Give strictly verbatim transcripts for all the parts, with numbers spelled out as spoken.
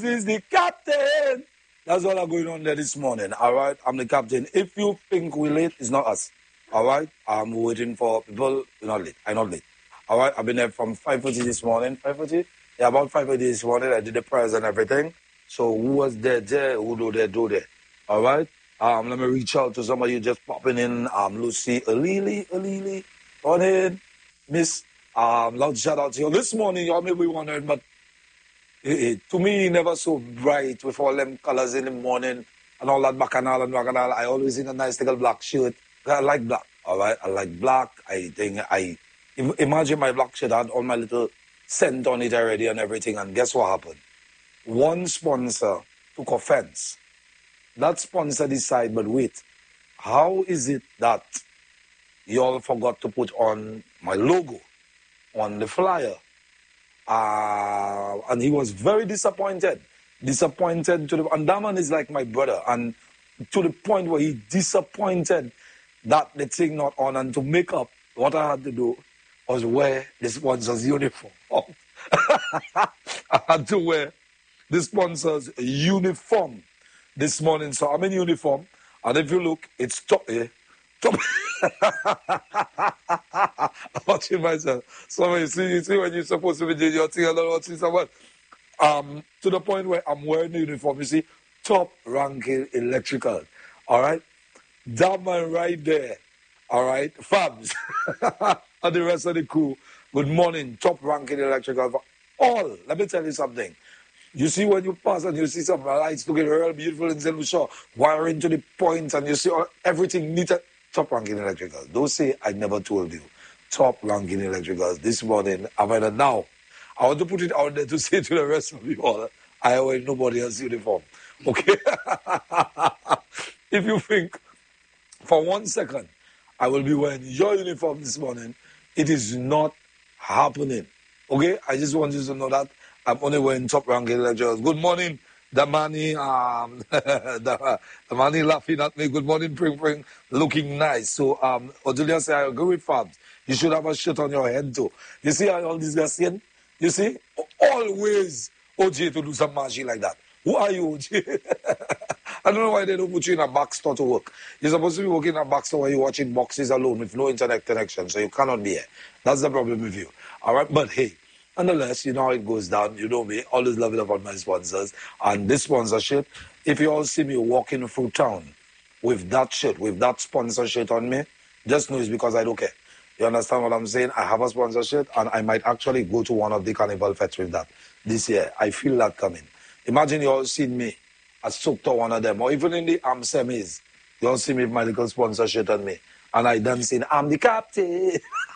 is the captain. That's all I'm going on there this morning. All right, I'm the captain. If you think we're late, it's not us. All right, I'm waiting for people. We're not late. I'm not late. All right, I've been there from five thirty this morning. five thirty? Yeah, about five thirty this morning. I did the prayers and everything. So who was there, there, who do there, do there. All right, um, let me reach out to some of you just popping in. Um, Lucy, Alili, Alili, on in. Miss, um, loud shout out to you. This morning, y'all may be wondering, but Eh, eh, to me, never so bright with all them colors in the morning and all that bacchanal and bacchanal. I always in a nice little black shirt. I like black, all right? I like black. I think I im- imagine my black shirt had all my little scent on it already and everything. And guess what happened? One sponsor took offense. That sponsor decided, but wait, how is it that y'all forgot to put on my logo on the flyer? Uh, and he was very disappointed. Disappointed to the, and that man is like my brother. And to the point where he disappointed that the thing not on. And to make up, what I had to do was wear the sponsor's uniform. I had to wear the sponsor's uniform this morning. So I'm in uniform. And if you look, it's top. Eh, top. I'm watching myself. So you see, you see when you're supposed to be doing your thing, I don't know what someone. Um, to the point where I'm wearing the uniform, you see, top ranking electrical. All right? That man right there. All right? Fabs. And the rest of the crew. Good morning, top ranking electrical. All. Let me tell you something. You see when you pass and you see some lights looking real beautiful in Saint Lucia, wiring to the point, and you see all, everything neat. Top ranking electricals. Don't say I never told you. Top ranking electricals. This morning, I'm in now. I want to put it out there to say to the rest of you all, I wear nobody else's uniform. Okay? If you think for one second I will be wearing your uniform this morning, it is not happening. Okay? I just want you to know that I'm only wearing top ranking electricals. Good morning. The money, um, the, the money laughing at me. Good morning, Pring Pring, looking nice. So, um, Odulia said, I agree with Fabs. You should have a shirt on your head too. You see how all these guys saying? You see? Always O J to do some magic like that. Who are you, O J? I don't know why they don't put you in a box store to work. You're supposed to be working in a box store where you're watching boxes alone with no internet connection, so you cannot be here. That's the problem with you. All right? But hey, nonetheless, you know how it goes down. You know me, always love it about my sponsors. And this sponsorship, if you all see me walking through town with that shirt, with that sponsor shirt on me, just know it's because I don't care. You understand what I'm saying? I have a sponsorship and I might actually go to one of the carnival fets with that this year. I feel that coming. Imagine you all seen me at Sukta, one of them, or even in the Am semis. You all see me with my little sponsorship on me. And I dancing, I'm the captain.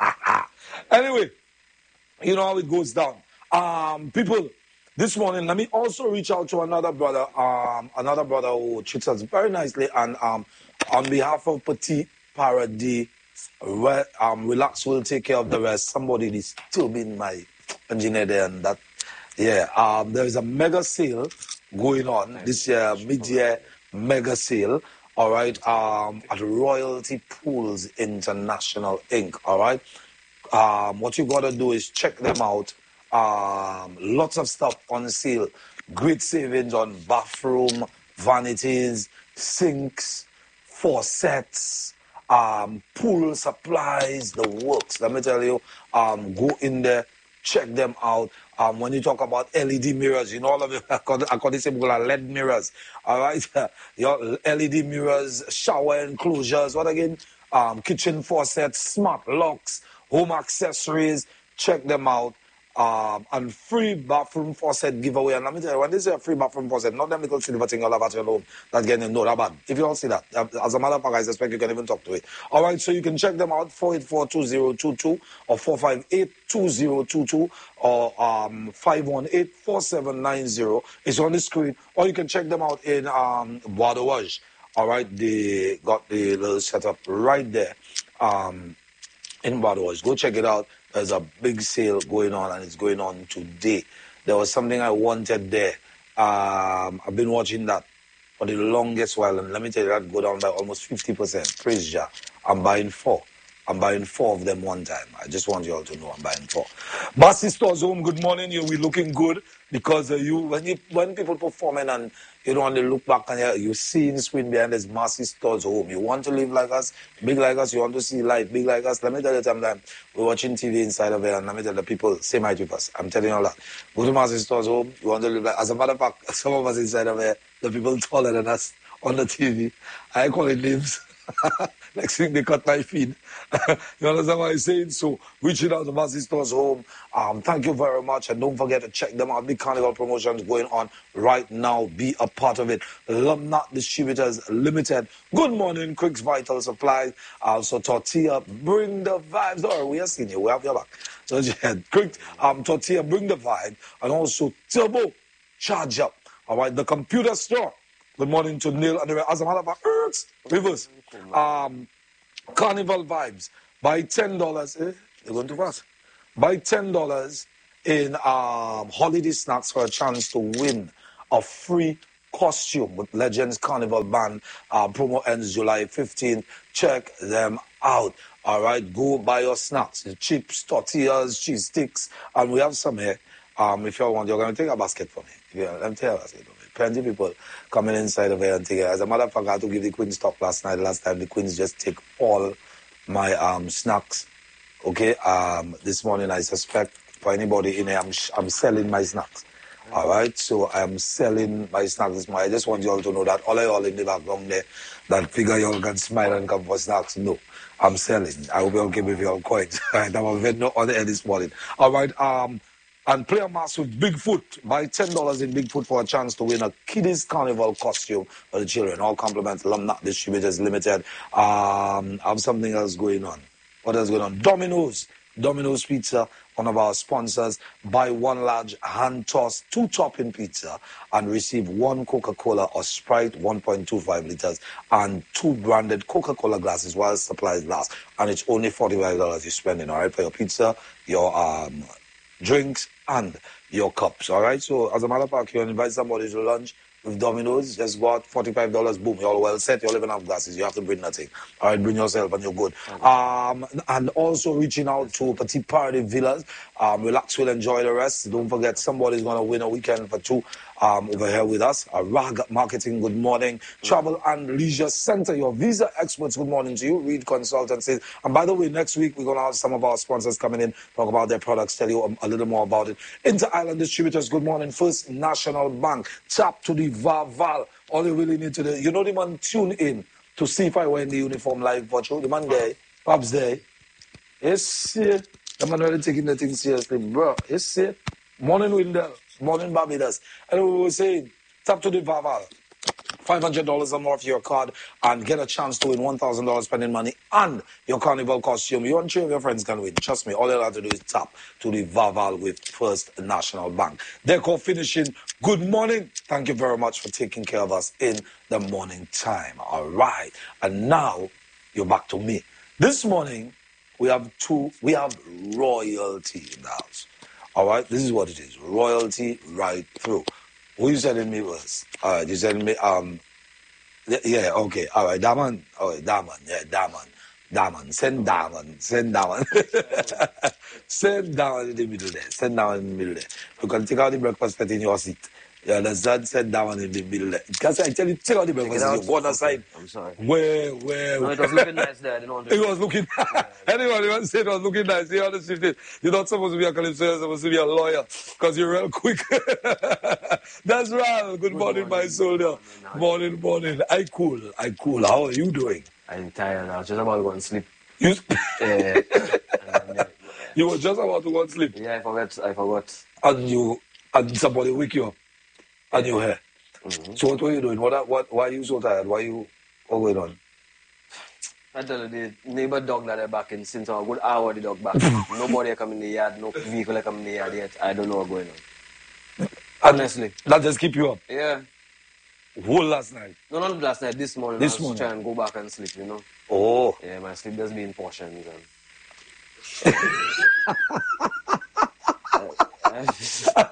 Anyway, you know how it goes down. Um, people, this morning, let me also reach out to another brother, um, another brother who treats us very nicely. And um, on behalf of Petit Paradis, Re- um, Relax will take care of the rest. Somebody is still being my engineer there. And that, yeah, um, there is a mega sale going on this year, mid-year mega sale. All right, um, at Royalty Pools International Incorporated. All right. Um, what you gotta do is check them out. Um, lots of stuff on sale. Great savings on bathroom, vanities, sinks, faucets, um, pool supplies, the works. Let me tell you, um, go in there, check them out. Um, when you talk about L E D mirrors, you know all of it, according to people are L E D mirrors. All right, your L E D mirrors, shower enclosures, what again? Um, kitchen faucets, smart locks, home accessories, check them out. Um, and free bathroom faucet giveaway. And let me tell you, when they say a free bathroom faucet, not them little silver thing all about your home that's getting no that bad. If you all see that, as a matter of fact, I suspect you can even talk to it. All right, so you can check them out, four eight four, two zero two two or four five eight, two zero two two or um, five one eight, four seven nine zero. It's on the screen. Or you can check them out in um, Bois d'Orange. All right, they got the little setup right there. Um, in Bois d'Orange. Go check it out. There's a big sale going on, and it's going on today. There was something I wanted there. Um, I've been watching that for the longest while, and let me tell you, that go down by almost fifty percent. Praise Jah. I'm buying four. I'm buying four of them one time. I just want you all to know I'm buying four. Massey Stores Home, good morning. You, we're looking good because uh, you when you when people performing and you don't want to look back and you, you see in the screen behind this Massey Stores Home. You want to live like us, big like us, you want to see life big like us. Let me tell you something. We're watching T V inside of it and let me tell the people, same height with us. I'm telling you all that. Go to Massey Stores Home, you want to live like, as a matter of fact, some of us inside of it, the people taller than us on the T V. I call it names. Next thing they cut my feed. You understand what I'm saying? So reaching out to Massey Stores Home. Um, thank you very much. And don't forget to check them out. Big carnival promotions going on right now. Be a part of it. Lumnat Distributors Limited. Good morning, Quicks Vital Supplies. Also Tortilla, bring the vibes. Or we are seeing you. We have your back. So yeah, Quick, um, Tortilla, bring the vibe. And also Turbo, charge up. All right, the computer store. Good morning to Neil and as a matter of fact, Earths, Rivers, um, Carnival Vibes. Buy ten dollars, eh? They're going too fast. Buy ten dollars in um, holiday snacks for a chance to win a free costume with Legends Carnival Band. Uh, promo ends July fifteenth. Check them out. All right, go buy your snacks, the chips, tortillas, cheese sticks, and we have some here. Um, if you want, you're going to take a basket for me. Yeah, let me tell you a basket for me. Plenty of people coming inside of here and taking it. As a matter of fact, I had to give the Queens stock last night. Last time, the Queens just take all my um, snacks. Okay, um, this morning I suspect for anybody in here, I'm, I'm selling my snacks. All right, so I'm selling my snacks this morning. I just want you all to know that all of y'all in the background there that figure y'all can smile and come for snacks. No, I'm selling. I hope y'all give me your coins. All right, I'm a vendor on the air this morning. All right, um, and play a mass with Bigfoot. Buy ten dollars in Bigfoot for a chance to win a Kiddies Carnival costume for the children. All compliments, Lumnat Distributors Limited. Um, I have something else going on. What else going on? Domino's. Domino's Pizza, one of our sponsors. Buy one large hand-tossed two-topping pizza and receive one Coca-Cola or Sprite one point two five liters and two branded Coca-Cola glasses while supplies last. And it's only forty-five dollars you're spending, all right, for your pizza, your um, drinks, and your cups, all right? So, as a matter of fact, you invite somebody to lunch with Domino's, just go out, forty-five dollars, boom, you're all well set, you're living off glasses, you have to bring nothing. All right, bring yourself and you're good. Okay. Um, and also reaching out to Petit Party Villas. Um, relax, we'll enjoy the rest. Don't forget, somebody's going to win a weekend for two um, over here with us. Uh, Rag Marketing, good morning. Travel and Leisure Center, your visa experts, good morning to you. Reed Consultancy. And by the way, next week, we're going to have some of our sponsors coming in, talk about their products, tell you a, a little more about it. Inter-Island Distributors, good morning. First National Bank, tap to the Vaval. All you really need to do, you know the man tune in to see if I wear in the uniform live virtual. The man there, Pops there. Yes, yeah. The man really taking the thing seriously, bro. Yes, yeah. Morning Windell, morning Barbados. And we were saying, tap to the Vaval. five hundred dollars or more for your card and get a chance to win one thousand dollars spending money and your carnival costume. You and three of your friends can win. Trust me, all you have to do is tap to the Vaval with First National Bank. Decor Finishing, good morning. Thank you very much for taking care of us in the morning time. All right. And now you're back to me. This morning, we have two, we have royalty in the house. All right. This is what it is. Royalty right through. Who you sending me was? All right, you sending me, um, yeah, okay, all right, Daman, all right, Daman, yeah, Daman, Daman, send Daman, send Daman, send Daman in the middle there, send Daman in the middle there. You can take out the breakfast plate in your seat. You understand? Send Daman in the middle there. Because I tell you, take out the breakfast plate, you go on the side. I'm sorry. Where, where, no, it was looking nice there, I didn't want to. It was looking, yeah, anyway, you want to say it was looking nice, you understand it. You're not supposed to be a calypso, you're supposed to be a lawyer, because you're real quick. That's right. Good, Good morning, morning, my soldier. Morning, morning. I cool. I cool. How are you doing? I'm tired. I was just about to go and sleep. You, uh, and then, you were just about to go and sleep? Yeah, I forgot. I forgot. And you, and somebody wake you up, and yeah. you're here. Mm-hmm. So what were you doing? What, what, why are you so tired? Why are you, what going on? I tell you, the neighbor dog that I back in since a good hour, the dog back. Nobody come in the yard, no vehicle come in the yard yet. I don't know what's going on. Honestly. That just keep you up? Yeah. Whole last night? No, not last night, this morning. This I was morning? trying to go back and sleep, you know. Oh. Yeah, my sleep does be in portions. And...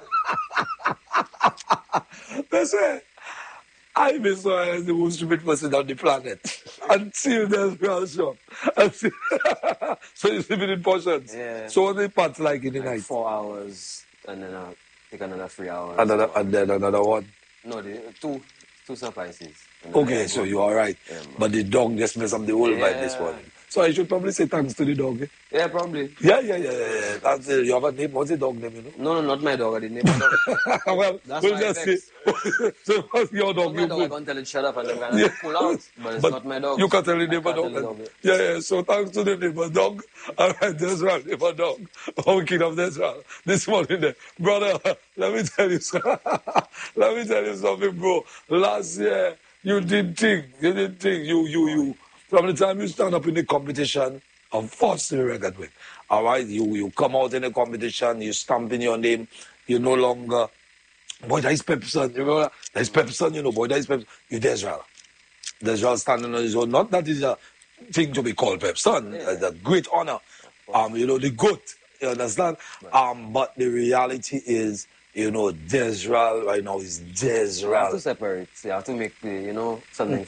Listen, I miss her as the most stupid person on the planet. Until there's real shop. Until so you're sleeping in portions. Yeah. So what the parts like in the Like night? four hours, and then I'll take another three hours. Another so- and then another one. No, the, two, two suffices. And then Okay, I so go- you are right. Yeah, man. But the dog just messed up the whole vibe this Yeah. morning. So I should probably say thanks to the dog. Eh? Yeah, probably. Yeah, yeah, yeah, yeah. yeah. That's it. You have a name. What's the dog name, you know? No, no, not my dog. I didn't name my dog. well, That's we'll why just I say. so what's your dog? Not my You dog. I put? can't tell it shut up and then kind Yeah. of pull out. But it's But not my dog. You can tell the I neighbor can't dog. tell the and- dog. Yeah, yeah. So thanks to the neighbor dog. All right, that's right, neighbor dog. Oh, king of this one. This morning, there. Brother, let me tell you something. let me tell you something, bro. Last year, you did think. You did think. You, you, you. From the time you stand up in the competition, unfortunately, record win. All right, you, you come out in the competition, you stamp in your name, you no longer. Boy, that is Pepson. You remember that? That is Pepson, you know, boy, that is Pepson. You Desral. Desral standing on his own. Not that is a thing to be called Pepson. Yeah. It's a great honor. Um, you know, the goat. You understand? Um, but the reality is, you know, Desral right now is You have to Desral. separate. You have to make the, you know, something